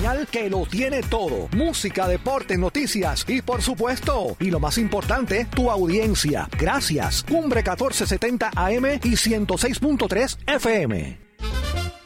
señal que lo tiene todo. Música, deporte, noticias y por supuesto, y lo más importante, tu audiencia. Gracias. Cumbre 1470 AM y 106.3 FM.